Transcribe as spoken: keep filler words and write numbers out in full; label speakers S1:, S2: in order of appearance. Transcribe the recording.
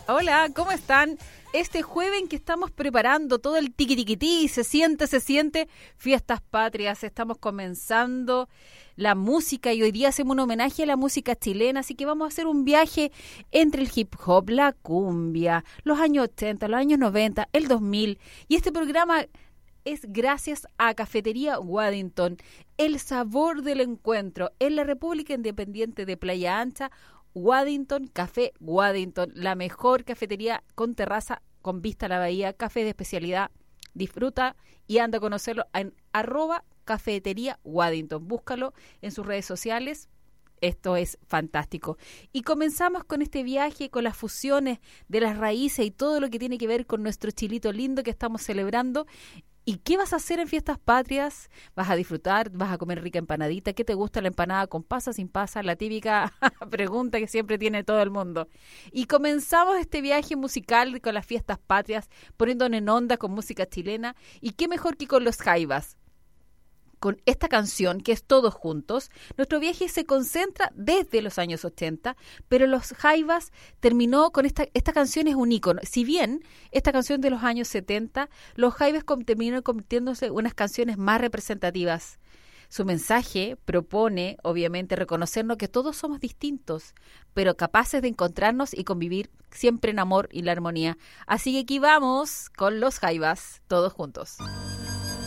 S1: Hola, ¿cómo están? Este jueves en que estamos preparando todo el tiquitiquití, se siente, se siente, fiestas patrias, estamos comenzando la música y hoy día hacemos un homenaje a la música chilena, así que vamos a hacer un viaje entre el hip hop, la cumbia, los años ochenta, los años noventa, el dos mil, y este programa es gracias a Cafetería Waddington, el sabor del encuentro en la República Independiente de Playa Ancha. Waddington, Café Waddington, la mejor cafetería con terraza, con vista a la bahía, café de especialidad. Disfruta y anda a conocerlo en arroba Cafetería Waddington. Búscalo en sus redes sociales. Esto es fantástico. Y comenzamos con este viaje, con las fusiones de las raíces y todo lo que tiene que ver con nuestro chilito lindo que estamos celebrando. ¿Y qué vas a hacer en fiestas patrias? ¿Vas a disfrutar? ¿Vas a comer rica empanadita? ¿Qué te gusta la empanada con pasa, sin pasa? La típica pregunta que siempre tiene todo el mundo. Y comenzamos este viaje musical con las fiestas patrias, poniéndonos en onda con música chilena. ¿Y qué mejor que con los jaivas? Con esta canción, que es Todos Juntos, nuestro viaje se concentra desde los años ochenta, pero los jaivas terminó con esta, esta canción es un ícono. Si bien esta canción de los años setenta, los jaivas terminaron convirtiéndose en unas canciones más representativas. Su mensaje propone, obviamente, reconocernos que todos somos distintos, pero capaces de encontrarnos y convivir siempre en amor y la armonía. Así que aquí vamos con los jaivas, Todos Juntos.